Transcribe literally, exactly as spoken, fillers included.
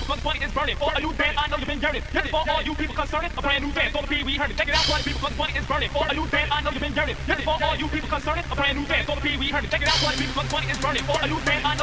people, cause the money is burning. For a new band, I know you've been yearning. This is for all you people concerned. A brand new band, so the Pee Wee Herman. Check it out, party people, cause the money is burning. For a new band, I know you've been yearning. This is for all you people concerned. A brand new band, so the Pee Wee Herman. Check it out, party people, cause the money is burning. For a new band, I know